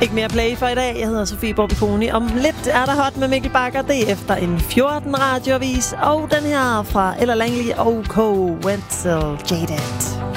Ikke mere play for i dag. Jeg hedder Sofie Borbiconi. Om lidt er der hot med Mikkel Bakker. Det er efter en 14 radioavis. Og den her fra Ella Langley og Co. Wenzel Jaded.